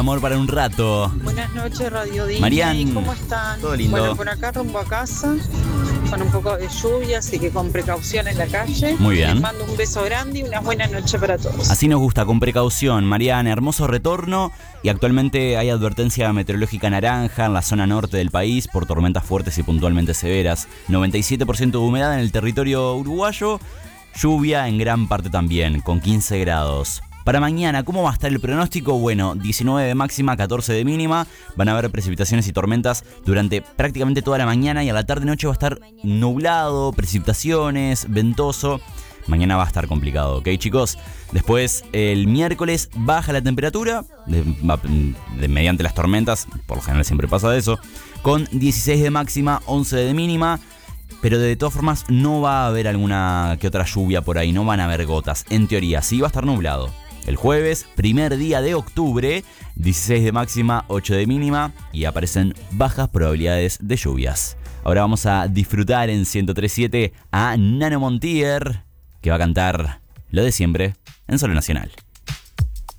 Amor para un rato. Buenas noches, Radio DJ. Marian, ¿Cómo están? todo lindo. Bueno, por acá rumbo a casa, con un poco de lluvia, así que con precaución en la calle. Muy bien. Les mando un beso grande y una buena noche para todos. Así nos gusta, con precaución. Mariana, hermoso retorno. Y actualmente hay advertencia meteorológica naranja en la zona norte del país por tormentas fuertes y puntualmente severas. 97% de humedad en el territorio uruguayo. Lluvia en gran parte también, con 15 grados. Para mañana, ¿cómo va a estar el pronóstico? Bueno, 19 de máxima, 14 de mínima. Van a haber precipitaciones y tormentas durante prácticamente toda la mañana y a la tarde-noche va a estar nublado, precipitaciones, ventoso. Mañana va a estar complicado, ¿ok, chicos? Después, el miércoles baja la temperatura mediante las tormentas. Por lo general siempre pasa eso. Con 16 de máxima, 11 de mínima. Pero de todas formas no va a haber alguna que otra lluvia por ahí. No van a haber gotas. En teoría, sí va a estar nublado. El jueves, primer día de octubre, 16 de máxima, 8 de mínima. Y aparecen bajas probabilidades de lluvias. Ahora vamos a disfrutar en 103.7 a Nano Montier, que va a cantar lo de siempre en Solo Nacional.